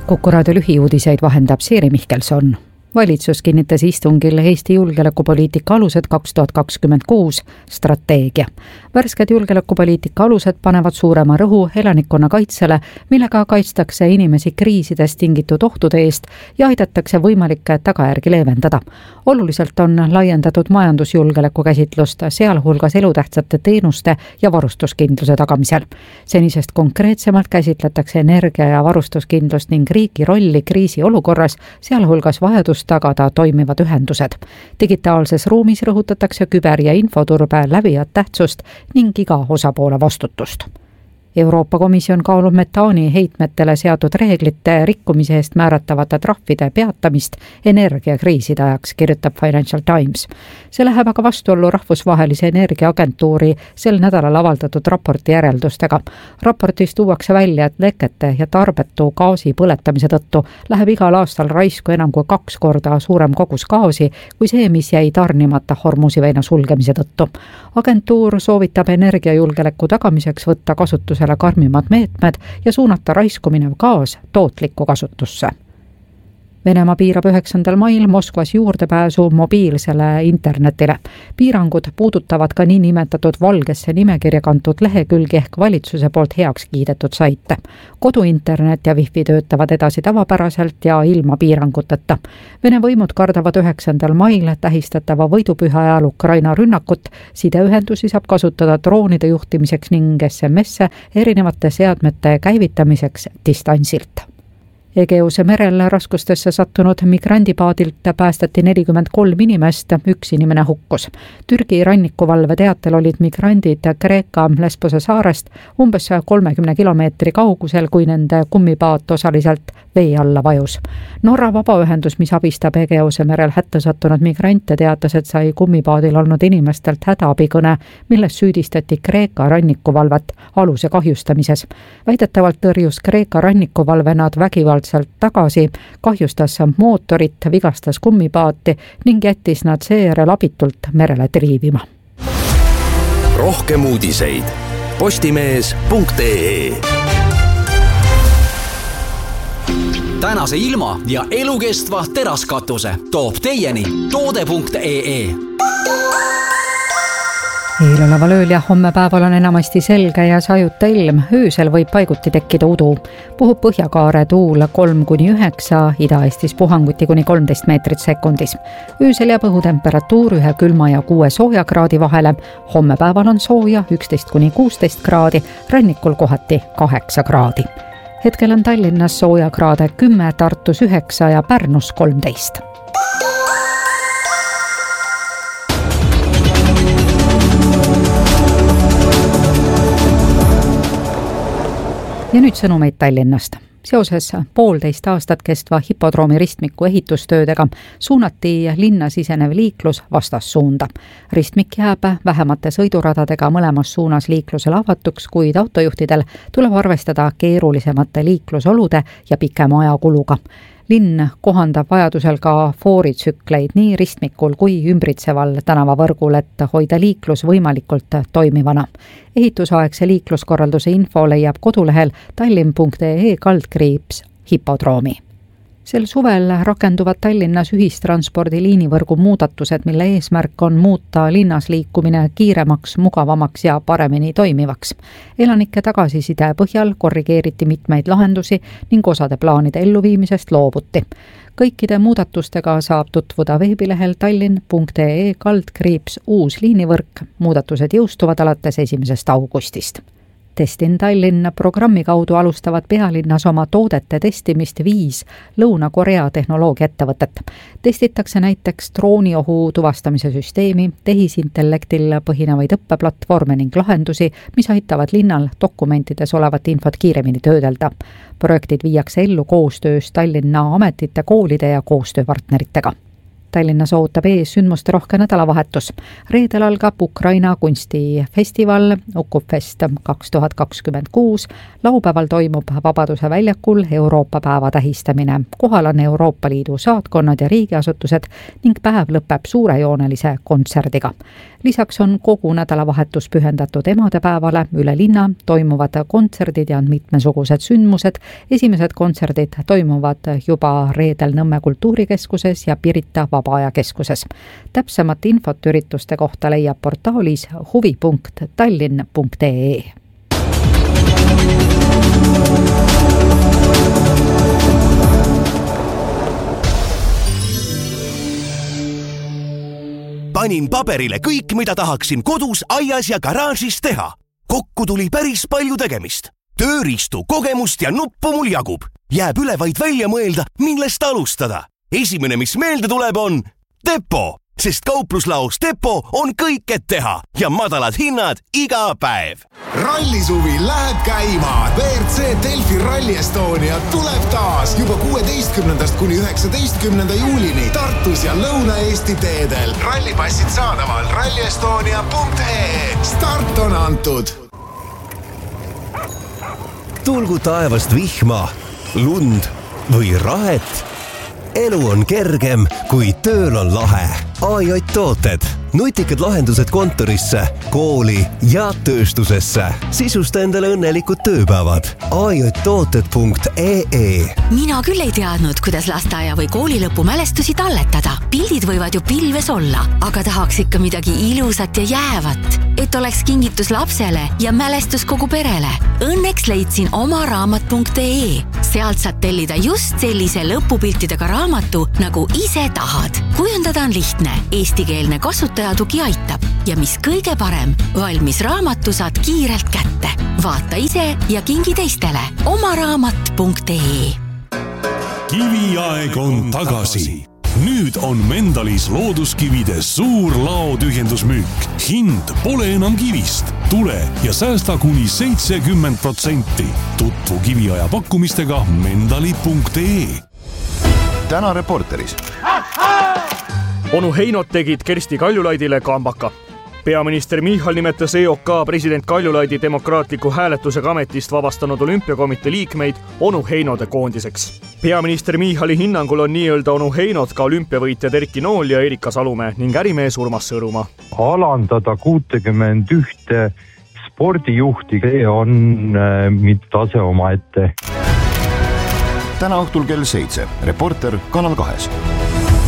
Kuku raadio lühiuudiseid vahendab Siiri Mihkelson. Valitsus kinnitas istungil Eesti julgeolekupoliitika alused 2026 strateegia. Värsked julgeolekupoliitika alused panevad suurema rõhu elanikkonna kaitsele, millega kaitstakse inimesi kriisidest tingitud ohtude eest ja aidatakse võimalikke tagajärgi leevendada. Oluliselt on laiendatud majandusjulgeoleku käsitlust, sealhulgas elutähtsate teenuste ja varustuskindluse tagamisel. Senisest konkreetsemalt käsitletakse energia- ja varustuskindlust ning riigi rolli kriisiolukorras, sealhulgas vajadust tagada toimivad ühendused. Digitaalses ruumis rõhutatakse küber- ja infoturbe läbijat tähtsust ning iga osapoole vastutust. Euroopa Komisjon kaalub metaani heitmetele seatud reeglite rikkumise eest määratavate trahvide peatamist energiakriiside ajaks, kirjutab Financial Times. See läheb aga vastuollu Rahvusvahelise Energiaagentuuri sel nädalal avaldatud raporti järeldustega. Raportis tuuakse välja, et lekete ja tarbetu gaasi põletamise tõttu läheb igal aastal raisku enam kui 2 korda suurem kogus gaasi kui see, mis jäi tarnimata Hormuzi väina sulgemise tõttu. Agentuur soovitab energiajulgeoleku tagamiseks võtta kasutusele karmimad meetmed ja suunata raisku minev gaas tootlikku kasutusse. Venemaa piirab 9. mail Moskvas juurdepääsu mobiilsele internetile. Piirangud puudutavad ka niinimetatud valgesse nimekirja kantud lehekülgi ehk valitsuse poolt heaks kiidetud saite. Koduinternet ja wifi töötavad edasi tavapäraselt ja ilma piiranguteta. Vene võimud kardavad 9. mail tähistatava võidupüha ajal Ukraina rünnakut. Sideühendusi saab kasutada droonide juhtimiseks ning SMS-e erinevate seadmete käivitamiseks distantsilt. Egeuse merel raskustesse sattunud migrandipaadilt päästeti 43 inimest, 1 inimene hukkus. Türgi rannikuvalve teatel olid migrandid Kreeka Lesbose saarest umbes 30 kilomeetri kaugusel, kui nende kummipaat osaliselt vee alla vajus. Norra vabaühendus, mis abistab Egeuse merel hätta sattunud migrante, teatas, et sai kummipaadil olnud inimestelt hädaabikõne, milles süüdistati Kreeka rannikuvalvet aluse kahjustamises. Väidetavalt tõrjus Kreeka rannikuvalve nad vägivaldselt tagasi, kahjustas mootorit, vigastas kummipaati ning jättis nad seejärel abitult merele triivima. Rohkem uudiseid postimees.ee. Tänase ilma ja elukestva teraskatuse toob teieni toode.ee. Eeloleval ööl ja homme päeval on enamasti selge ja sajuta ilm. Öösel võib paiguti tekkida udu. Puhub põhjakaare tuul 3-9, Ida-Eestis puhanguti kuni 13 meetrit sekundis. Öösel jääb õhutemperatuur 1 külma ja 6 sooja kraadi vahele. Homme päeval on sooja 11-16 kraadi, rannikul kohati 8 kraadi. Hetkel on Tallinnas sooja kraade 10, Tartus 9 ja Pärnus 13. Ja nüüd sõnumeid Tallinnast. Seoses 1,5 aastat kestva hipodroomi ristmiku ehitustöödega suunati linna sisenev liiklus vastassuunda. Ristmik jääb vähemate sõiduradadega mõlemas suunas liiklusele avatuks, kuid autojuhtidel tuleb arvestada keerulisemate liiklusolude ja pikema ajakuluga. Linn kohandab vajadusel ka fooritsükleid nii ristmikul kui ümbritseval tänavavõrgul, et hoida liiklus võimalikult toimivana. Ehitusaegse liikluskorralduse info leiab kodulehel tallinn.ee/hipodroomi. Sel suvel rakenduvad Tallinnas ühistranspordi liinivõrgu muudatused, mille eesmärk on muuta linnas liikumine kiiremaks, mugavamaks ja paremini toimivaks. Elanike tagasiside põhjal korrigeeriti mitmeid lahendusi ning osade plaanide elluviimisest loobuti. Kõikide muudatustega saab tutvuda veebilehel tallinn.ee/uus liinivõrk. Muudatused jõustuvad alates 1. augustist. Testin Tallinn programmi kaudu alustavad pealinnas oma toodete testimist 5 Lõuna-Korea tehnoloogiaettevõtet. Testitakse näiteks drooniohu tuvastamise süsteemi, tehisintellektil põhinevaid õppeplatvorme ning lahendusi, mis aitavad linnal dokumentides olevat infot kiiremini töödelda. Projektid viiakse ellu koostöös Tallinna ametite, koolide ja koostööpartneritega. Tallinnas ootab ees sündmuste rohke nädalavahetus. Reedel algab Ukraina kunstifestival Ukufest 2026. Laupäeval toimub Vabaduse väljakul Euroopa päeva tähistamine. Kohal on Euroopa Liidu saatkonnad ja riigiasutused ning päev lõpeb suurejoonelise kontserdiga. Lisaks on kogu nädalavahetus pühendatud emadepäevale, üle linna toimuvad kontserdid ja mitmesugused sündmused. Esimesed kontserdid toimuvad juba reedel Nõmme kultuurikeskuses ja Pirita vabaajakeskuses. Täpsemat infot ürituste kohta leiab portaalis huvi.tallinn.ee. Panin paberile kõik, mida tahaksin kodus, aias ja garaažis teha. Kokku tuli päris palju tegemist. Tööriistu, kogemust ja nuppu mul jagub. Jääb üle vaid välja mõelda, millest alustada. Esimene, mis meelde tuleb, on Depo, sest kaupluslaos Depo on kõik, et teha ja madalad hinnad iga päev. Rallisuvi läheb käima. WRC Delfi Rally Estonia tuleb taas juba 16. kuni 19. juulini Tartus ja Lõuna-Eesti teedel. Rallipassid saadaval rallyestonia.ee. Start on antud. Tulgu taevast vihma, lund või rahet. Elu on kergem, kui tööl on lahe. AJ Tooted. Nutikad lahendused kontorisse, kooli ja tööstusesse. Sisusta endale õnnelikud tööpäevad. ajtooted.ee. Mina küll ei teadnud, kuidas lasteaia või kooli lõpu mälestusi talletada. Pildid võivad ju pilves olla, aga tahaks ikka midagi ilusat ja jäävat, et oleks kingitus lapsele ja mälestus kogu perele. Õnneks leidsin omaraamat.ee. Sealt saad tellida just sellise lõpupiltidega raamatu, nagu ise tahad. Kujundada on lihtne, eestikeelne kasutaja-tugi aitab ja mis kõige parem, valmis raamatu saad kiirelt kätte. Vaata ise ja kingi teistele. omaraamat.ee. Kiviaeg on tagasi. Nüüd on Mendalis looduskivide suur laotühjendusmüük. Hind pole enam kivist. Tule ja säästa kuni 70%. Tutvu kiviaja pakkumistega mendali.ee. Täna Reporteris. Onu Heinot tegid Kersti Kaljulaidile kambaka. Peaminister Michal nimetas EOK president Kaljulaidi demokraatliku hääletusega ametist vabastanud olümpiakomitee liikmeid Onu Heinode koondiseks. Peaminister Michali hinnangul on nii-öelda Onu Heinod ka olümpiavõitjad Erki Nool ja Erika Salumäe ning ärimees Urmas Sõõrumaa. Alandada 61 spordijuhti, see on tase omaette. Täna õhtul kell 7. Reporter Kanal 2.